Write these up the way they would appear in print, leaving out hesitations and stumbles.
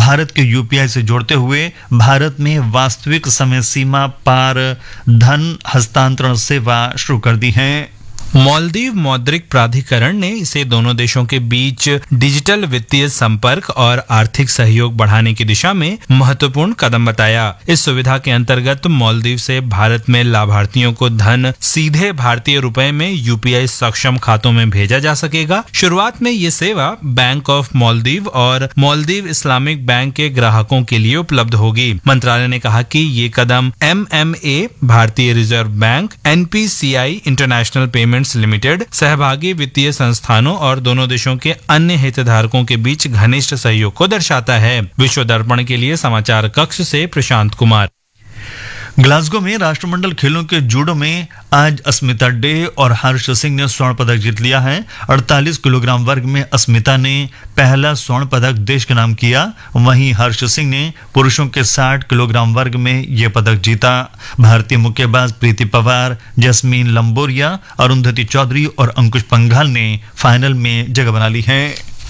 भारत के यूपीआई से जोड़ते हुए भारत में वास्तविक समय सीमा पार धन हस्तांतरण सेवा शुरू कर दी है। मालदीव मौद्रिक प्राधिकरण ने इसे दोनों देशों के बीच डिजिटल वित्तीय संपर्क और आर्थिक सहयोग बढ़ाने की दिशा में महत्वपूर्ण कदम बताया। इस सुविधा के अंतर्गत मालदीव से भारत में लाभार्थियों को धन सीधे भारतीय रुपए में यूपीआई सक्षम खातों में भेजा जा सकेगा। शुरुआत में ये सेवा बैंक ऑफ मालदीव और मालदीव इस्लामिक बैंक के ग्राहकों के लिए उपलब्ध होगी। मंत्रालय ने कहा कि ये कदम MMA, भारतीय reserve bank, NPCI international payment limited, सहभागी वित्तीय संस्थानों और दोनों देशों के अन्य हितधारकों के बीच घनिष्ठ सहयोग को दर्शाता है। विश्व दर्पण के लिए समाचार कक्ष से प्रशांत कुमार। ग्लासगो में राष्ट्रमंडल खेलों के जूडो में आज अस्मिता डे और हर्ष सिंह ने स्वर्ण पदक जीत लिया है। 48 किलोग्राम वर्ग में अस्मिता ने पहला स्वर्ण पदक देश के नाम किया, वहीं हर्ष सिंह ने पुरुषों के 60 किलोग्राम वर्ग में यह पदक जीता। भारतीय मुक्केबाज प्रीति पवार, जैस्मीन लंबोरिया, अरुंधति चौधरी और अंकुश पंघाल ने फाइनल में जगह बना ली है।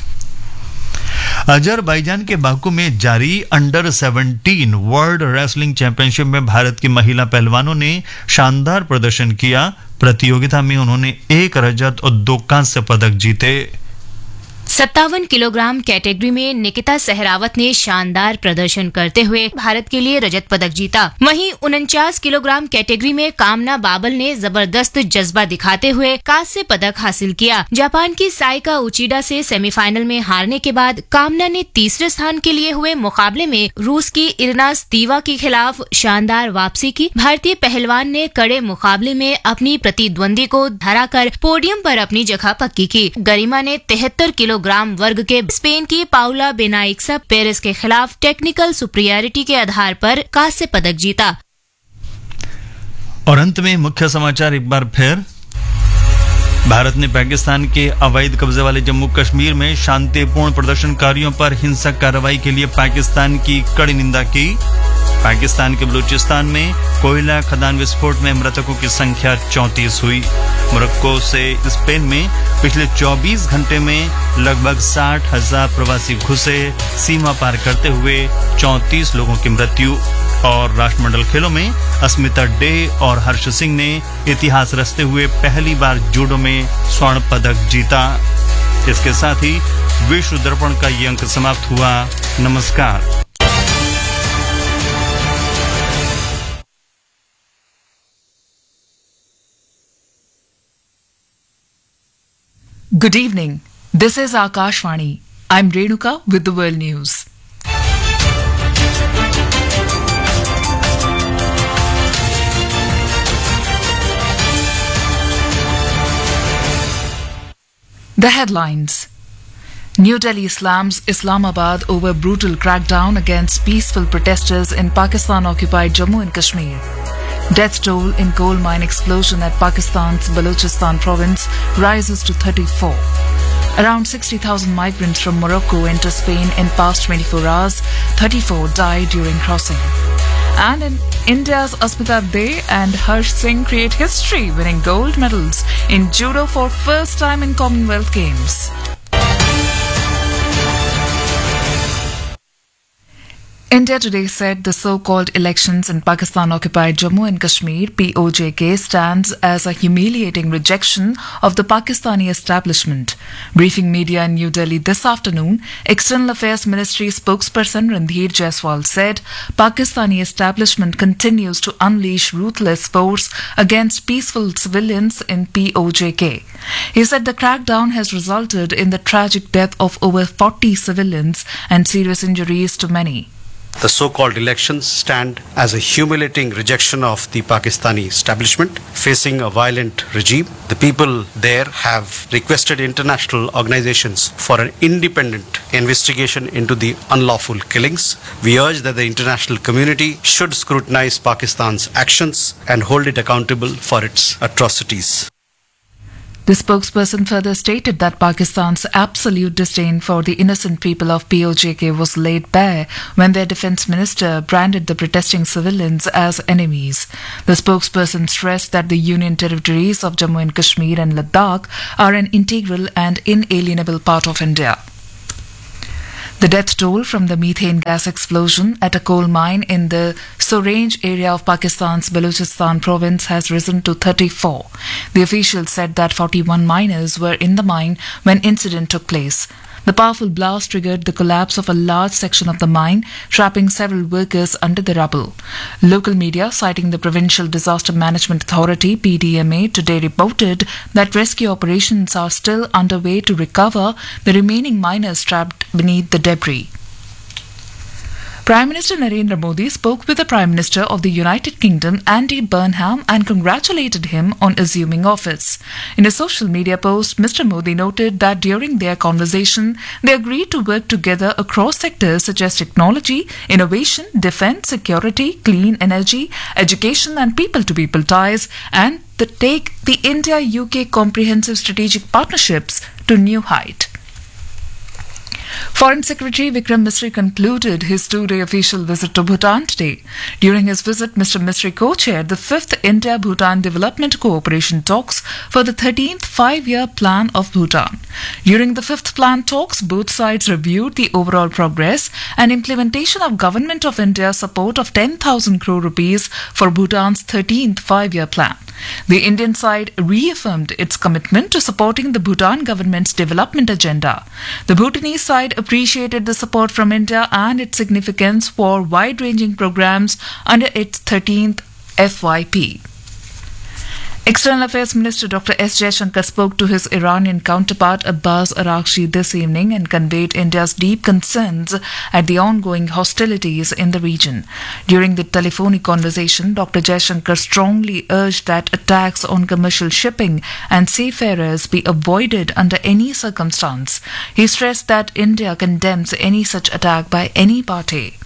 अजरबैजान के बाकू में जारी अंडर 17 वर्ल्ड रेसलिंग चैंपियनशिप में भारत की महिला पहलवानों ने शानदार प्रदर्शन किया। प्रतियोगिता में उन्होंने 1 रजत और 2 कांस्य पदक जीते। 57 किलोग्राम कैटेगरी में निकिता सहरावत ने शानदार प्रदर्शन करते हुए भारत के लिए रजत पदक जीता। वहीं 49 किलोग्राम कैटेगरी में कामना बाबल ने जबरदस्त जज्बा दिखाते हुए कांस्य पदक हासिल किया। जापान की साइका उचिडा से सेमीफाइनल में हारने के बाद कामना ने तीसरे स्थान के लिए हुए मुकाबले में रूस की इरिना स्तीवा के खिलाफ शानदार वापसी की। भारतीय पहलवान ने कड़े मुकाबले में अपनी प्रतिद्वंदी को हराकर पोडियम पर अपनी जगह पक्की की। गरिमा ने 73 किलोग्राम वर्ग के स्पेन की पाउला बेनाइक्सा पेरेस के खिलाफ टेक्निकल सुपीरियरिटी के आधार पर कांस्य पदक जीता। और अंत में मुख्य समाचार एक बार फिर। भारत ने पाकिस्तान के अवैध कब्जे वाले जम्मू कश्मीर में शांतिपूर्ण प्रदर्शनकारियों पर हिंसक कार्रवाई के लिए पाकिस्तान की कड़ी निंदा की। पाकिस्तान के बलूचिस्तान में कोयला खदान विस्फोट में मृतकों की संख्या 34 हुई। मोरक्को से स्पेन में पिछले 24 घंटे में लगभग 60,000 प्रवासी घुसे, सीमा पार करते हुए 34 लोगों की मृत्यु। और राष्ट्रमंडल खेलों में अस्मिता डे और हर्ष सिंह ने इतिहास रचते हुए पहली बार जूडो में स्वर्ण पदक जीता। इसके साथ ही विश्व दर्पण का ये अंक समाप्त हुआ। नमस्कार। Good evening. This is Akashvani. I'm Renuka with the World News. The headlines. New Delhi slams Islamabad over brutal crackdown against peaceful protesters in Pakistan-occupied Jammu and Kashmir. Death toll in coal mine explosion at Pakistan's Balochistan province rises to 34. Around 60,000 migrants from Morocco enter Spain in past 24 hours. 34 died during crossing. And in India's Asmita Dey and Harsh Singh create history, winning gold medals in judo for first time in Commonwealth Games. India today said the so-called elections in Pakistan-occupied Jammu and Kashmir (POJK) stands as a humiliating rejection of the Pakistani establishment. Briefing media in New Delhi this afternoon, External Affairs Ministry spokesperson Randhir Jaiswal said Pakistani establishment continues to unleash ruthless force against peaceful civilians in POJK. He said the crackdown has resulted in the tragic death of over 40 civilians and serious injuries to many. The so-called elections stand as a humiliating rejection of the Pakistani establishment facing a violent regime. The people there have requested international organizations for an independent investigation into the unlawful killings. We urge that the international community should scrutinize Pakistan's actions and hold it accountable for its atrocities. The spokesperson further stated that Pakistan's absolute disdain for the innocent people of POJK was laid bare when their defense minister branded the protesting civilians as enemies. The spokesperson stressed that the Union territories of Jammu and Kashmir and Ladakh are an integral and inalienable part of India. The death toll from the methane gas explosion at a coal mine in the Sorange area of Pakistan's Balochistan province has risen to 34. The officials said that 41 miners were in the mine when incident took place. The powerful blast triggered the collapse of a large section of the mine, trapping several workers under the rubble. Local media, citing the Provincial Disaster Management Authority (PDMA), today reported that rescue operations are still underway to recover the remaining miners trapped beneath the debris. Prime Minister Narendra Modi spoke with the Prime Minister of the United Kingdom, Andy Burnham, and congratulated him on assuming office. In a social media post, Mr. Modi noted that during their conversation, they agreed to work together across sectors such as technology, innovation, defence, security, clean energy, education and people-to-people ties, and to take the India-UK comprehensive strategic partnerships to new height. Foreign Secretary Vikram Misri concluded his two-day official visit to Bhutan today. During his visit, Mr. Misri co-chaired the 5th India-Bhutan Development Cooperation Talks for the 13th five-year plan of Bhutan. During the 5th plan talks, both sides reviewed the overall progress and implementation of Government of India's support of 10,000 crore rupees for Bhutan's 13th five-year plan. The Indian side reaffirmed its commitment to supporting the Bhutan government's development agenda. The Bhutanese side appreciated the support from India and its significance for wide-ranging programs under its 13th FYP. External Affairs Minister Dr. S. Jaishankar spoke to his Iranian counterpart Abbas Araghchi this evening and conveyed India's deep concerns at the ongoing hostilities in the region. During the telephonic conversation, Dr. Jaishankar strongly urged that attacks on commercial shipping and seafarers be avoided under any circumstance. He stressed that India condemns any such attack by any party.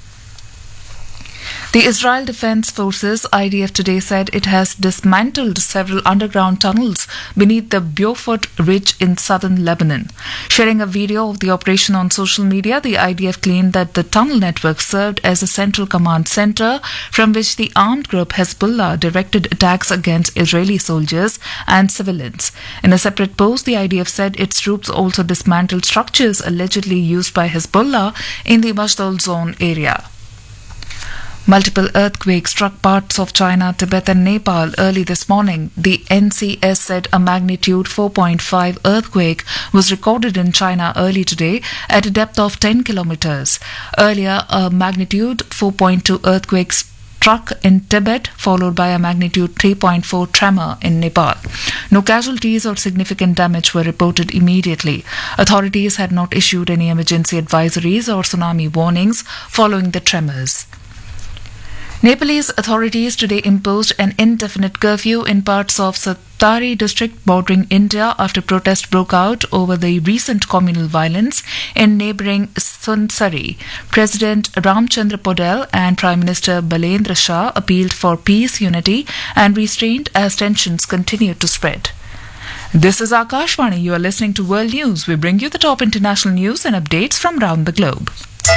The Israel Defense Forces IDF today said it has dismantled several underground tunnels beneath the Beaufort Ridge in southern Lebanon. Sharing a video of the operation on social media, the IDF claimed that the tunnel network served as a central command center from which the armed group Hezbollah directed attacks against Israeli soldiers and civilians. In a separate post, the IDF said its troops also dismantled structures allegedly used by Hezbollah in the Mashdal zone area. Multiple earthquakes struck parts of China, Tibet and Nepal early this morning. The NCS said a magnitude 4.5 earthquake was recorded in China early today at a depth of 10 kilometers. Earlier, a magnitude 4.2 earthquake struck in Tibet, followed by a magnitude 3.4 tremor in Nepal. No casualties or significant damage were reported immediately. Authorities had not issued any emergency advisories or tsunami warnings following the tremors. Nepalese authorities today imposed an indefinite curfew in parts of Satari district bordering India after protests broke out over the recent communal violence in neighbouring Sunsari. President Ramchandra Podel and Prime Minister Balendra Shah appealed for peace, unity and restraint as tensions continued to spread. This is Akashvani. You are listening to World News. We bring you the top international news and updates from around the globe.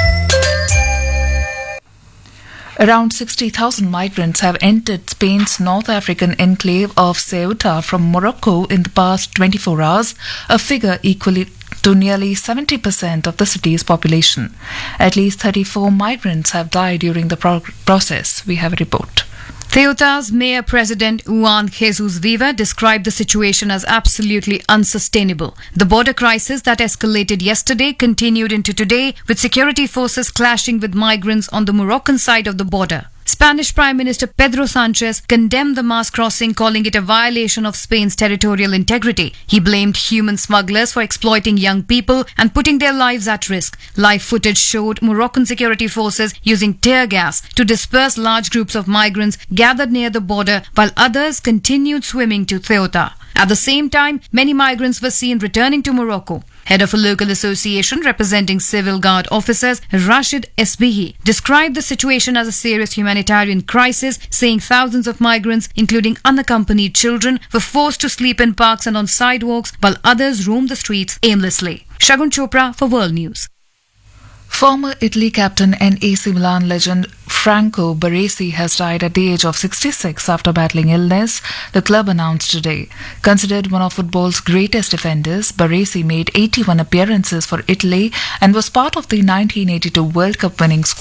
Around 60,000 migrants have entered Spain's North African enclave of Ceuta from Morocco in the past 24 hours, a figure equal to nearly 70% of the city's population. At least 34 migrants have died during the process. We have a report. Ceuta's Mayor President Juan Jesus Viva described the situation as absolutely unsustainable. The border crisis that escalated yesterday continued into today, with security forces clashing with migrants on the Moroccan side of the border. Spanish Prime Minister Pedro Sanchez condemned the mass crossing, calling it a violation of Spain's territorial integrity. He blamed human smugglers for exploiting young people and putting their lives at risk. Live footage showed Moroccan security forces using tear gas to disperse large groups of migrants gathered near the border, while others continued swimming to Ceuta. At the same time, many migrants were seen returning to Morocco. Head of a local association representing civil guard officers, Rashid Esbihi, described the situation as a serious humanitarian crisis, saying thousands of migrants, including unaccompanied children, were forced to sleep in parks and on sidewalks, while others roamed the streets aimlessly. Shagun Chopra for World News. Former Italy captain and AC Milan legend Franco Baresi has died at the age of 66 after battling illness, the club announced today. Considered one of football's greatest defenders, Baresi made 81 appearances for Italy and was part of the 1982 World Cup winning squad.